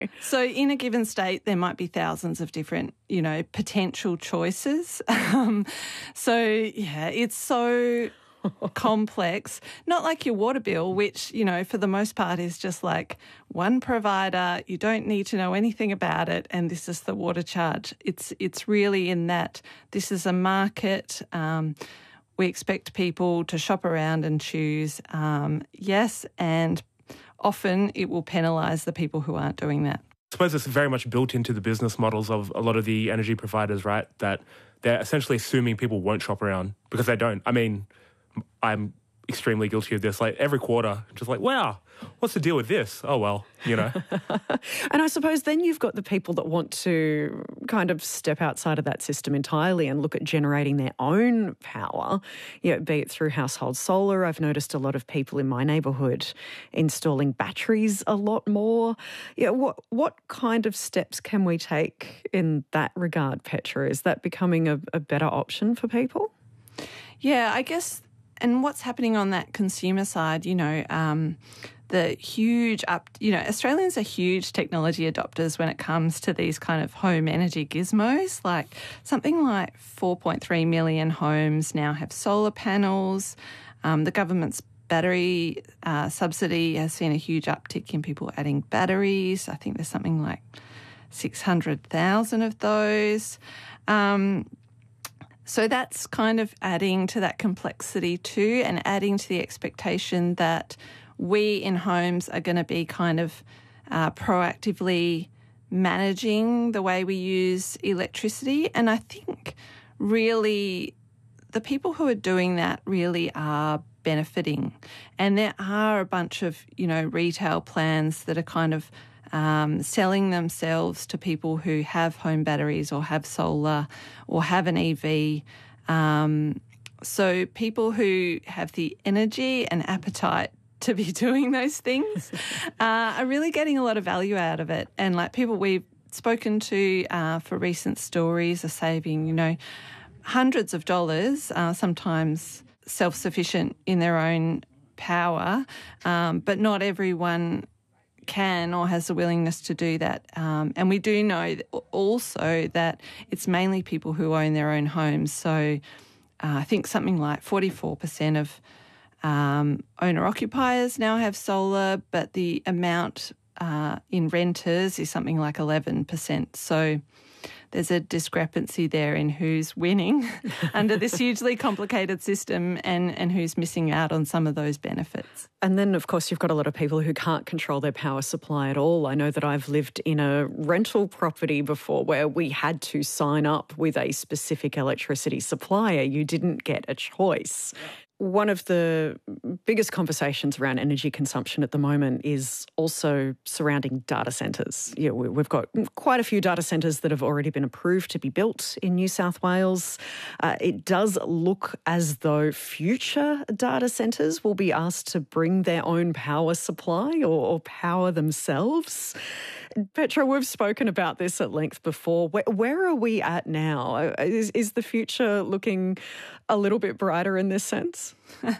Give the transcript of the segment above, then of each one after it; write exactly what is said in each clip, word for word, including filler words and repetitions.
So in a given state, there might be thousands of different, you know, potential choices. Um, so, yeah, it's so complex. Not like your water bill, which, you know, for the most part is just like one provider. You don't need to know anything about it, and this is the water charge. It's it's really in that this is a market. Um, we expect people to shop around and choose. Um, yes, and often it will penalise the people who aren't doing that. I suppose it's very much built into the business models of a lot of the energy providers, right? That they're essentially assuming people won't shop around because they don't. I mean, I'm extremely guilty of this. Like every quarter, just like, wow, what's the deal with this? Oh, well, you know. And I suppose then you've got the people that want to kind of step outside of that system entirely and look at generating their own power, you know, be it through household solar. I've noticed a lot of people in my neighbourhood installing batteries a lot more. You know, what, what kind of steps can we take in that regard, Petra? Is that becoming a, a better option for people? Yeah, I guess. And what's happening on that consumer side, you know, um, the huge up, you know, Australians are huge technology adopters when it comes to these kind of home energy gizmos. Like something like four point three million homes now have solar panels. Um, the government's battery uh, subsidy has seen a huge uptick in people adding batteries. I think there's something like six hundred thousand of those. Um So that's kind of adding to that complexity too, and adding to the expectation that we in homes are going to be kind of uh, proactively managing the way we use electricity. And I think really the people who are doing that really are benefiting. And there are a bunch of, you know, retail plans that are kind of Um, selling themselves to people who have home batteries or have solar or have an E V. Um, so people who have the energy and appetite to be doing those things uh, are really getting a lot of value out of it. And like people we've spoken to uh, for recent stories are saving, you know, hundreds of dollars, uh, sometimes self-sufficient in their own power, um, but not everyone can or has the willingness to do that. Um, and we do know also that it's mainly people who own their own homes. So uh, I think something like forty-four percent of um, owner-occupiers now have solar, but the amount uh, in renters is something like eleven percent. So there's a discrepancy there in who's winning under this hugely complicated system and, and who's missing out on some of those benefits. And then, of course, you've got a lot of people who can't control their power supply at all. I know that I've lived in a rental property before where we had to sign up with a specific electricity supplier. You didn't get a choice. Yeah. One of the biggest conversations around energy consumption at the moment is also surrounding data centres. You know, we've got quite a few data centres that have already been approved to be built in New South Wales. Uh, it does look as though future data centres will be asked to bring their own power supply or, or power themselves. Petra, we've spoken about this at length before. Where, where are we at now? Is, is the future looking a little bit brighter in this sense?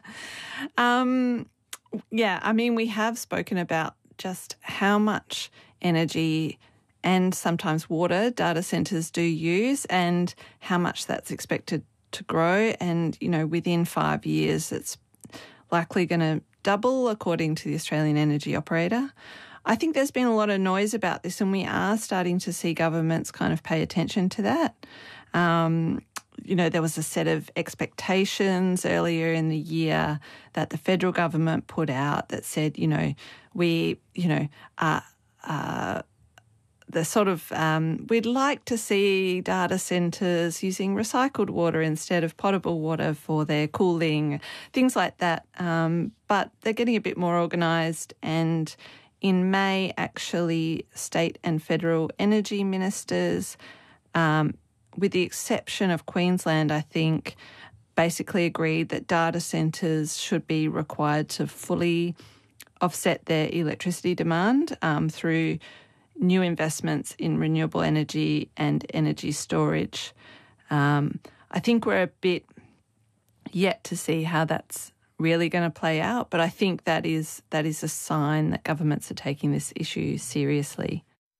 um, yeah, I mean, we have spoken about just how much energy and sometimes water data centres do use and how much that's expected to grow. And, you know, within five years, it's likely going to double according to the Australian Energy Operator. I think there's been a lot of noise about this, and we are starting to see governments kind of pay attention to that. Um, you know, there was a set of expectations earlier in the year that the federal government put out that said, you know, we, you know, uh, uh, the sort of, um, we'd like to see data centres using recycled water instead of potable water for their cooling, things like that. Um, but they're getting a bit more organised, and in May, actually, state and federal energy ministers, um, with the exception of Queensland, I think, basically agreed that data centres should be required to fully offset their electricity demand um, through new investments in renewable energy and energy storage. Um, I think we're a bit yet to see how that's really going to play out, but I think that is that is a sign that governments are taking this issue seriously.